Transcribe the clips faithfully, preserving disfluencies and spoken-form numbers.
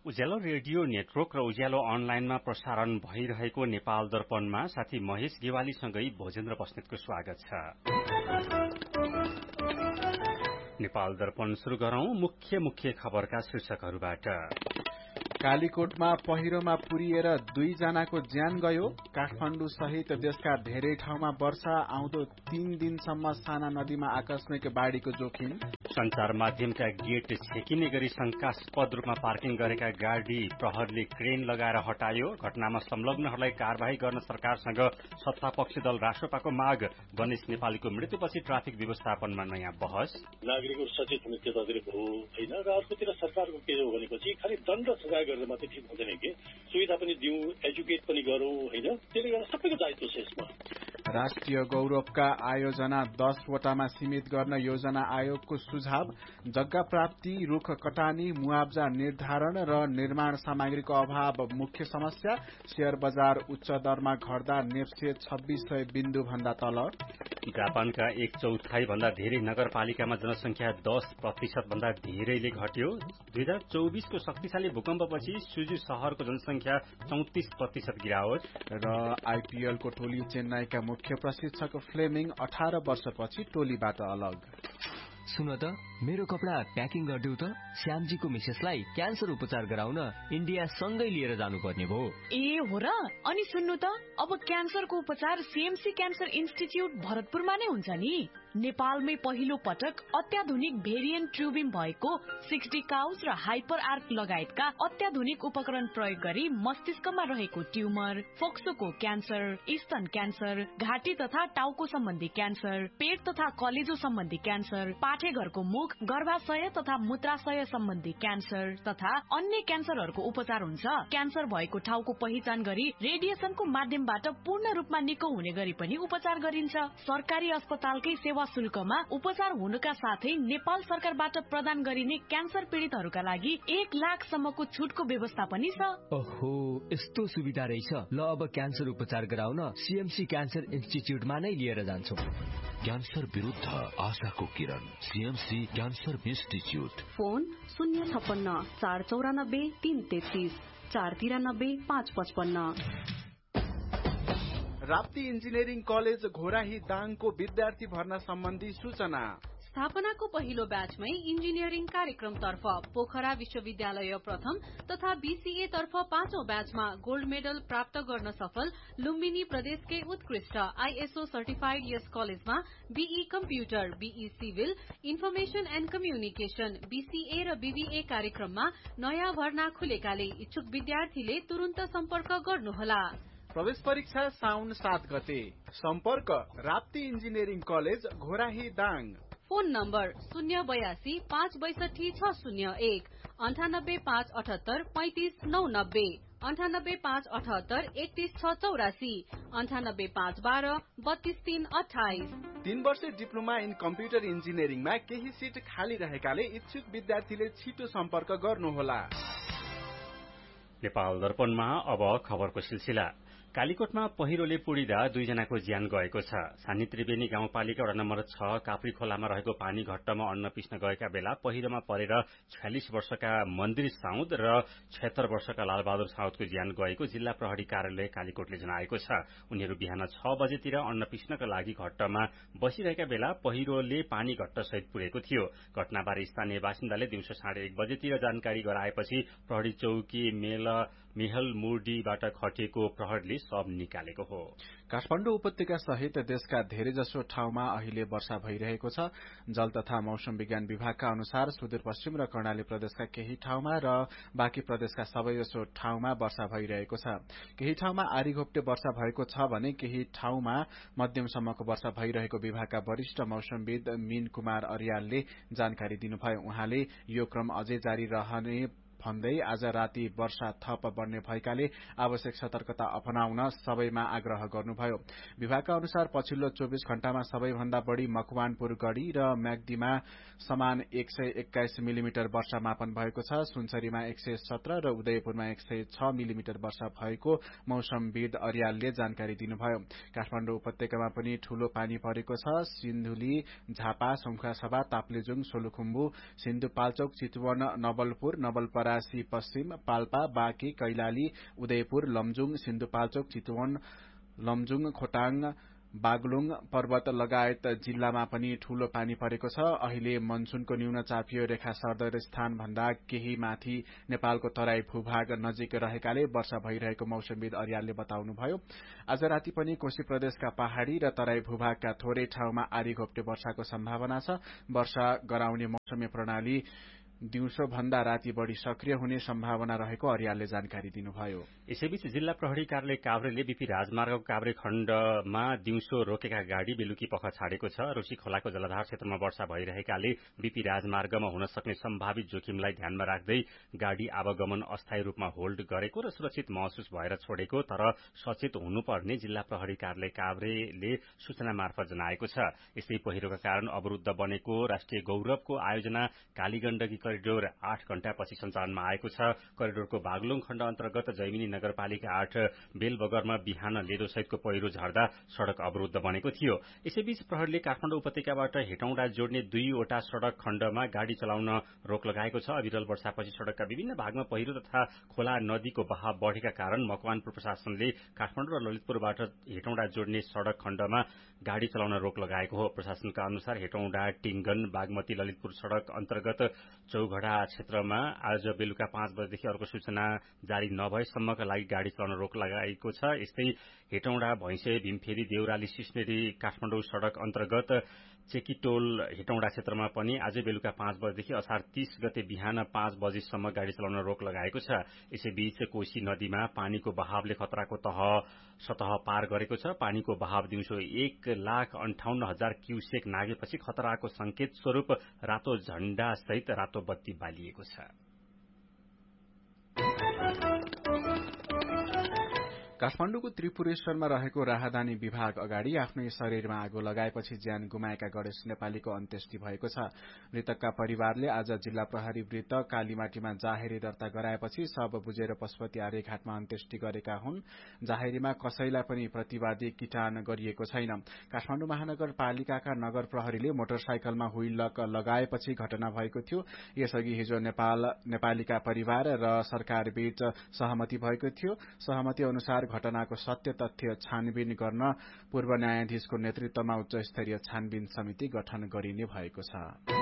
उज्यालो radio network र उज्यालो अनलाइनमा प्रसारण भइरहेको नेपाल दर्पणमा साथी महेश गेवालीसँगै भोजेन्द्र बस्नेतको स्वागत छ। नेपाल दर्पण शुरू गरौं मुख्य मुख्य खबरका शीर्षकहरूबाट। कालीकोटमा पहिरोमा पुरिएर दुईजनाको ज्यान गयो। काठमाडौँ सहित देशका धेरै ठाउँमा वर्षा, आउँदो तीन दिनसम्म साना नदीमा आकस्मिक बाढ़ीको जोखिम। संचार माध्यमका गेट छेकिने गरी शंकास्पद रूपमा पार्किङ गरेका गाड़ी प्रहरले क्रेन लगाएर हटायो। घटनामा संलग्नहरूलाई कार्यवाही गर्न सरकारसँग सत्तापक्षी दल राष्ट्रपाको माग। गणेश नेपालीको मृत्युपछि ट्राफिक व्यवस्थापनमा नयाँ बहस। नागरिकहरू सचेत हुने त्यतातिर हो होइन, र अर्कोतिर सरकारको के हो भनेपछि खालि दण्ड सजाय गरेर मात्रै ठिक हुँदैन के, सुविधा पनि दिउँ, एजुकेट पनि गरौँ होइन, त्यसले गर्दा सबैको दायित्व छ यसमा। राष्ट्रिय गौरवका आयोजना दसवटामा सीमित गर्न योजना आयोगको सुझाव। जग्गा प्राप्ति, रुख कटानी, मुआब्जा निर्धारण र निर्माण सामग्रीको अभाव मुख्य समस्या। शेयर बजार उच्च दरमा घट्दा नेप्से छब्बीस सय बिन्दु भन्दा तल। जापानका एक चौथाई भन्दा धेरै नगरपालिकामा जनसंख्या दस प्रतिशत भन्दा धेरैले घट्यो। दुई हजार चौबीसको शक्तिशाली भूकम्पपछि सुजु शहरको जनसंख्या चौतिस प्रतिशत गिरावट। र आइपीएलको टोली चेन्नईका मुख्य प्रशिक्षक फ्लेमिङ अठार वर्षपछि टोलीबाट अलग। सुन त, मेरो कपडा प्याकिङ गरिदेऊ त। श्यामजीको मिसेसलाई क्यान्सर उपचार गराउन इन्डिया सँगै लिएर जानुपर्ने भयो। ए हो र? अनि सुन्नु त, अब क्यान्सरको उपचार सीएमसी क्यान्सर इन्स्टिच्युट भरतपुरमा नै हुन्छ नि। नेपालमै पहिलो पटक अत्याधुनिक भेरिएन्ट ट्युबिङ भएको सिक्सटी काउस र हाइपर आर्क लगायतका अत्याधुनिक उपकरण प्रयोग गरी मस्तिष्कमा रहेको ट्युमर, फोक्सोको क्यान्सर, स्तन क्यान्सर, घाँटी तथा टाउको सम्बन्धी क्यान्सर, पेट तथा कलेजो सम्बन्धी क्यान्सर, पाठेघरको मुख, गर्भाशय तथा मूत्राशय सम्बन्धी क्यान्सर तथा अन्य क्यान्सरहरूको उपचार हुन्छ। क्यान्सर भएको ठाउँको पहिचान गरी रेडिएसनको माध्यमबाट पूर्ण रूपमा निको हुने गरी पनि उपचार गरिन्छ। सरकारी अस्पतालकै सेवा शुल्कमा उपचार हुनुका साथै नेपाल सरकारबाट प्रदान गरिने क्यान्सर पीड़ितहरूका लागि एक लाख सम्मको छुटको व्यवस्था पनि छ। ओहो, यस्तो सुविधा रहेछ। ल, अब क्यान्सर उपचार गराउन सीएमसी क्यान्सर इन्स्टिच्युटमा नै लिएर जान्छौँ। क्यान्सर विरुद्ध आशाको किरण, सीएमसी क्यान्सर इन्स्टिच्युट। फोन शून्य छप्पन्न चार चौरानब्बे तीन तेत्तीस चार तिरानब्बे पाँच पचपन्न। राप्ती इन्जिनियरिङ कलेज घोराही दाङको विद्यार्थी भर्ना सम्बन्धी सूचना। स्थापनाको पहिलो ब्याचमै इन्जिनियरिङ कार्यक्रम तर्फ पोखरा विश्वविद्यालय प्रथम तथा बीसीए तर्फ पाँचौं ब्याचमा गोल्ड मेडल प्राप्त गर्न सफल लुम्बिनी प्रदेशकै उत्कृष्ट आईएसओ सर्टिफाइड यस कलेजमा be computer, be civil, information and communication, BCA र बीबीए कार्यक्रममा नयाँ भर्ना खुलेकाले इच्छुक विद्यार्थीले तुरन्त सम्पर्क गर्नुहोला। प्रवेश परीक्षा साउन सात गते। सम्पर्क Rapti engineering college Ghorahi Dang. Phone number शून्य बयासी पाँच बैसठी छ शून्य एक, अन्ठानब्बे पाँच अठहत्तर पैंतिस नौ नब्बे, अन्ठानब्बे पाँच अठहत्तर एकतीस छ चौरासी, अन्ठानब्बे पाँच बाह्र बत्तीस तीन अठाइस। तीन वर्ष डिप्लोमा इन कम्प्युटर इन्जिनियरिङमा केही सिट खाली रहेकाले इच्छुक विद्यार्थीले छिटो सम्पर्क गर्नुहोला। नेपाल दर्पणमा अब खबरको सिलसिला। कालीकोटमा पहिरोले पुरिदा दुईजनाको ज्यान गएको छ। सानी त्रिवेणी गाउँपालिका वडा नम्बर छ काप्री खोलामा रहेको पानी घट्टमा अन्न पिस्न गएका बेला पहिरोमा परेर छयालिस वर्षका मन्दिर साउद र छयत्तर वर्षका लालबहादुर साउदको ज्यान गएको जिल्ला प्रहरी कार्यालय कालीकोटले जनाएको छ। उनीहरू बिहान छ बजेतिर अन्न पिस्नका लागि घट्टमा बसिरहेका बेला पहिरोले पानी घट्ट सहित पुरेको थियो। घटनाबारे स्थानीय बासिन्दाले दिउँसो साढे एक बजेतिर जानकारी गराएपछि प्रहरी चौकी मेल मेहल मुर्डीबाट खटिएको प्रहरीले सब निकालेको हो। काठमाडौँ उपत्यका सहित देशका धेरैजसो ठाउँमा अहिले वर्षा भइरहेको छ। जल तथा मौसम विज्ञान विभागका अनुसार सुदूरपश्चिम र कर्णाली प्रदेशका केही ठाउँमा र बाँकी प्रदेशका सबैजसो ठाउँमा वर्षा भइरहेको छ। केही ठाउँमा आरीघोप्टे वर्षा भएको छ भने केही ठाउँमा मध्यमसम्मको वर्षा भइरहेको विभागका वरिष्ठ मौसमविद मीन कुमार अर्यालले जानकारी दिनुभयो। उहाँले यो क्रम अझै जारी रहने भन्दै आज राति वर्षा थप बढ्ने भएकाले आवश्यक सतर्कता अपनाउन सबैमा आग्रह गर्नुभयो। विभागका अनुसार पछिल्लो चौबीस घण्टामा सबैभन्दा बढ़ी मकवानपुर गढ़ी र म्याग्दीमा समान एक सय एक्काइस मिलिमिटर वर्षा मापन भएको छ। सुनसरीमा एक सय सत्र र उदयपुरमा एक सय छ मिलिमिटर वर्षा भएको मौसमविद अर्यालले जानकारी दिनुभयो। काठमाडौँ उपत्यकामा पनि ठूलो पानी परेको छ। सिन्धुली, झापा, सौखासभा, ताप्लेजुङ, सोलुखुम्बु, सिन्धुपाल्चोक, चितवन, नवलपुर, नवलपरा, परासी पश्चिम, पाल्पा, बाँकी, कैलाली, उदयपुर, लमजुङ, सिन्धुपाल्चोक, चितवन, लमजुङ, खोटाङ, बागलुङ पर्वत लगायत जिल्लामा पनि ठूलो पानी परेको छ। अहिले मनसूनको न्यून चापियो रेखा सरदर स्थान भन्दा केही माथि नेपालको तराई भूभाग नजिक रहेकाले वर्षा भइरहेको मौसमविद अर्यालले बताउनुभयो। आज राति पनि कोशी प्रदेशका पहाड़ी र तराई भूभागका थोरै ठाउँमा आधी घोप्टे वर्षाको सम्भावना छ। वर्षा गराउने मौसमी प्रणाली दिउँसो भन्दा राति बढ़ी सक्रिय हुने सम्भावना रहेको अर्यालले जानकारी दिनुभयो। यसैबीच जिल्ला प्रहरी कार्यालय काभ्रेले बीपी राजमार्गको काभ्रे खण्डमा दिउँसो रोकेका गाड़ी बेलुकी पख छाडेको छ। रोशी खोलाको जलाधार क्षेत्रमा वर्षा भइरहेकाले बीपी राजमार्गमा हुन सक्ने सम्भावित जोखिमलाई ध्यानमा राख्दै गाड़ी आवागमन अस्थायी रूपमा होल्ड गरेको र सुरक्षित महसुस भएर छोडेको तर सचेत हुनुपर्ने जिल्ला प्रहरी कार्यालय काभ्रेले सूचना मार्फत जनाएको छ। यस्तै पहिरोका कारण अवरुद्ध बनेको राष्ट्रिय गौरवको आयोजना कालीगण्डकी करिडोर आठ घण्टापछि सञ्चालनमा आएको छ। करिडोरको बागलुङ खण्ड अन्तर्गत जैमिनी नगरपालिका आठ बेलबगरमा बिहान लेदो सहितको पहिरो झर्दा सड़क अवरुद्ध बनेको थियो। यसैबीच प्रहरीले काठमाडौँ उपत्यकाबाट हेटौँडा जोड्ने दुईवटा सड़क खण्डमा गाड़ी चलाउन रोक लगाएको छ। अविरल वर्षापछि सड़कका विभिन्न भागमा पहिरो तथा खोला नदीको बहाव बढ़ेका कारण मकवानपुर प्रशासनले काठमाडौँ र ललितपुरबाट हेटौँडा जोड्ने सड़क खण्डमा गाड़ी चलाउन रोक लगाएको हो। प्रशासनका अनुसार हेटौँडा टिङ्गन बागमती ललितपुर सड़क अन्तर्गत चौघड़ा क्षेत्रमा आज बेलुका पाँच बजेदेखि अर्को सूचना जारी नभएसम्मका लागि गाड़ी चलाउन रोक लगाएको छ। यस्तै हेटौँडा भैंसे भीमफेरी देउराली सिस्नेरी काठमाडौँ सड़क अन्तर्गत चेकीटोल हेटौँडा क्षेत्रमा पनि आज बेलुका पाँच बजेदेखि असार तीस गते बिहान पाँच बजेसम्म गाड़ी चलाउन रोक लगाएको छ। यसैबीच कोशी नदीमा पानीको बहावले खतराको तह सतह पार गरेको छ। पानीको बहाव दिउँसो एक लाख अन्ठाउन्न हजार क्यूसेक नागेपछि खतराको संकेत स्वरूप रातो झण्डा सहित रातो बत्ती बालिएको छ। काठमाडौँको त्रिपुरेश्वरमा रहेको राहदानी विभाग अगाडि आफ्नै शरीरमा आगो लगाएपछि ज्यान गुमाएका गणेश नेपालीको अन्त्येष्टि भएको छ। मृतकका परिवारले आज जिल्ला प्रहरी वृत्त कालीमाटीमा जाहेरी दर्ता गराएपछि शव बुझेर पशुपति आर्यघाटमा अन्त्येष्टि गरेका हुन्। जाहेरीमा कसैलाई पनि प्रतिवादी किटान गरिएको छैन। काठमाडौँ महानगरपालिकाका नगर प्रहरीले मोटरसाइकलमा हुइल लगाएपछि घटना भएको थियो। यसअघि हिजो नेपाल नेपालीका परिवार र सरकार बीच सहमति भएको थियो। सहमति अनुसार घटनाको सत्य तथ्य छानबिन गर्न पूर्व न्यायाधीशको नेतृत्वमा उच्च स्तरीय छानबिन समिति गठन गरिने भएको छ।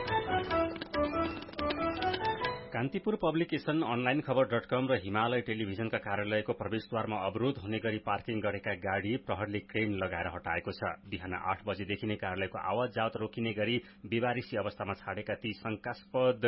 कान्तिपुर पब्लिकेशन अनलाइन खबर डट कम र हिमालय टेलिभिजनका कार्यालयको प्रवेशद्वारमा अवरोध हुने गरी पार्किङ गरेका गाड़ी प्रहरीले क्रेन लगाएर हटाएको छ। बिहान आठ बजेदेखि नै कार्यालयको आवाज जावत रोकिने गरी बेवारिसी अवस्थामा छाडेका ती शंकास्पद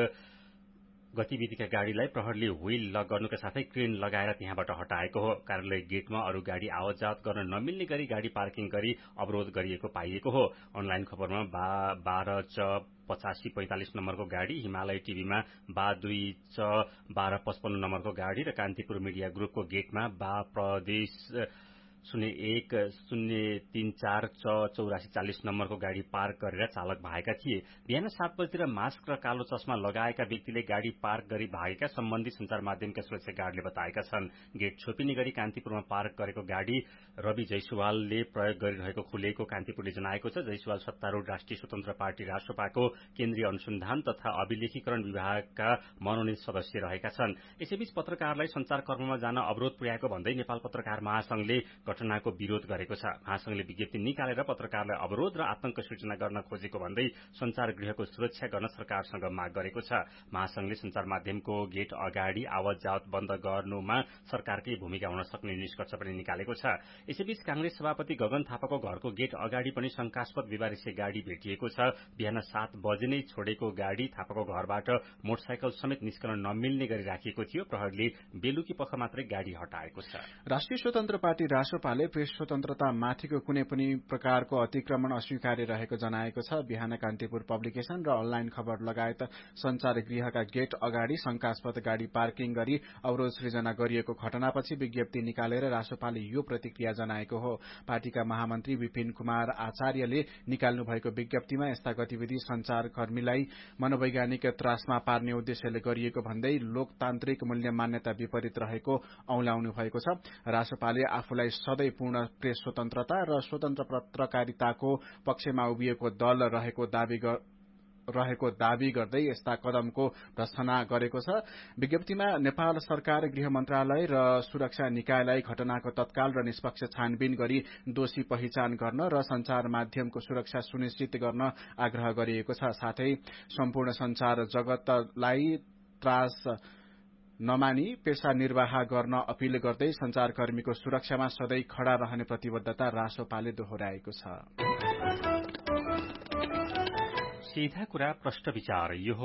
गतिविधिका गाड़ीलाई प्रहरीले व्हील लक गर्नुका साथै क्रेन लगाएर त्यहाँबाट हटाएको हो। कार्यालय गेटमा अरू गाड़ी आवत जावत गर्न नमिल्ने गरी गाड़ी पार्किङ गरी अवरोध गरिएको पाइएको हो। अनलाइन खबरमा बा बाह्र च पचासी पैंतालिस नम्बरको गाड़ी, हिमालय टीभीमा बा दुई च बाह्र पचपन्न नम्बरको गाड़ी र कान्तिपुर मीडिया ग्रुपको गेटमा बा प्रदेश शून्य एक शून्य तीन चार च चौरासी चालिस नम्बरको गाड़ी पार्क गरेर चालक भागेका थिए। बिहान सात बजीतिर मास्क र कालो चस्मा लगाएका व्यक्तिले गाड़ी पार्क गरी भागेका सम्बन्धित संचार माध्यमका सुरक्षा गार्डले बताएका छन्। गेट छोपिने गरी कान्तिपुरमा पार्क गरेको गाड़ी रवि जयसवालले प्रयोग गरिरहेको खुलेको कान्तिपुरले जनाएको छ। जयसवाल सत्तारूढ़ राष्ट्रिय स्वतन्त्र पार्टी राष्ट्रपाको केन्द्रीय अनुसन्धान तथा अभिलेखीकरण विभागका मनोनित सदस्य रहेका छन्। यसैबीच पत्रकारलाई संचारकर्ममा जान अवरोध पुर्याएको भन्दै नेपाल पत्रकार महासंघले घटनाको विरोध गरेको छ। महासंघले विज्ञप्ति निकालेर पत्रकारलाई अवरोध र आतंक सूचना गर्न खोजेको भन्दै संचार गृहको सुरक्षा गर्न सरकारसँग माग गरेको छ। महासंघले संचार माध्यमको गेट अगाडि आवत जावत बन्द गर्नुमा सरकारकै भूमिका हुन सक्ने निष्कर्ष पनि निकालेको छ। यसैबीच कांग्रेस सभापति गगन थापाको घरको गेट अगाडि पनि शंकास्पद बेवारिसे गाड़ी भेटिएको छ। बिहान सात बजे नै छोडेको गाड़ी थापाको घरबाट मोटरसाइकल समेत निस्कन नमिल्ने गरी राखिएको थियो। प्रहरीले बेलुकी पख मात्रै गाड़ी हटाएको छ। राष्ट्रिय स्वतन्त्र पार्टी रासोपाले प्रेस स्वतन्त्रता माथिको कुनै पनि प्रकारको अतिक्रमण अस्वीकार्य रहेको जनाएको छ। बिहान कान्तिपुर पब्लिकेशन र अनलाइन खबर लगायत संचार गृहका गेट अगाडि शंकास्पद गाड़ी पार्किङ गरी अवरोध सृजना गरिएको घटनापछि विज्ञप्ति निकालेर रासोपाले यो प्रतिक्रिया जनाएको हो। पार्टीका महामन्त्री विपिन कुमार आचार्यले निकाल्नु भएको विज्ञप्तिमा यस्ता गतिविधि संचारकर्मीलाई मनोवैज्ञानिक त्रासमा पार्ने उद्देश्यले गरिएको भन्दै लोकतान्त्रिक मूल्य मान्यता विपरीत रहेको औंल्याउनु भएको छ। रासोपाले आफूलाई सधैं पूर्ण प्रेस स्वतन्त्रता र स्वतन्त्र पत्रकारिताको पक्षमा उभिएको दल रहेको दावी रहेको दावी गर्दै यस्ता कदमको भर्त्सना गरेको छ। विज्ञप्तिमा नेपाल सरकार, गृह मन्त्रालय र सुरक्षा निकायलाई घटनाको तत्काल र निष्पक्ष छानबिन गरी दोषी पहिचान गर्न र संचार माध्यमको सुरक्षा सुनिश्चित गर्न आग्रह गरिएको छ। साथै सम्पूर्ण संचार जगतलाई त्रास नमानी पेशा निर्वाह गर्न अपील गर्दै संचारकर्मीको सुरक्षामा सधैं खड़ा रहने प्रतिबद्धता रासोपाले दोहोर्याएको छ। सीधा कुरा प्रश्न विचार यो